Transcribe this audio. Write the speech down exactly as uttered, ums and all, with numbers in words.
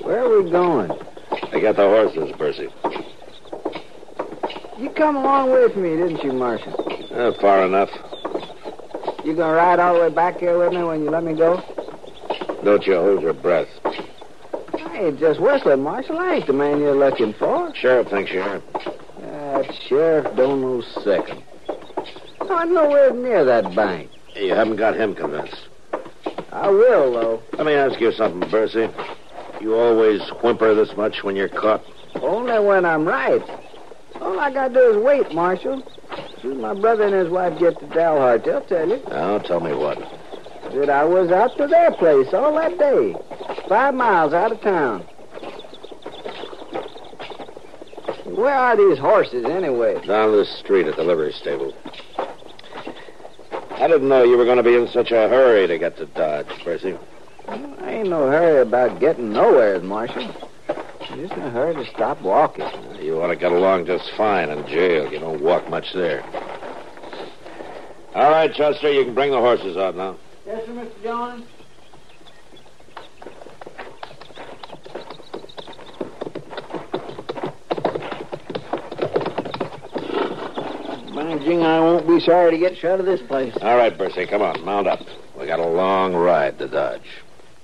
Where are we going? I got the horses, Percy. You come a long way from me, didn't you, Marshal? Uh, far enough. You gonna ride all the way back here with me when you let me go? Don't you hold your breath. I ain't just whistling, Marshal. I ain't the man you're looking for. Sheriff thinks you are. That sheriff don't know second. No, I'm nowhere near that bank. You haven't got him convinced. I will, though. Let me ask you something, Percy. You always whimper this much when you're caught? Only when I'm right. All I gotta do is wait, Marshal. As soon as my brother and his wife get to Dalhart, they'll tell you. Now, tell me what. That I was out to their place all that day. Five miles out of town. Where are these horses, anyway? Down the street at the livery stable. I didn't know you were going to be in such a hurry to get to Dodge, Percy. Well, I ain't no hurry about getting nowhere, Marshal. I'm just in a hurry to stop walking. You ought to get along just fine in jail. You don't walk much there. All right, Chester, you can bring the horses out now. Yes, sir, Mister Jones. By jing, I won't be sorry to get shut of this place. All right, Percy, come on, mount up. We got a long ride to Dodge.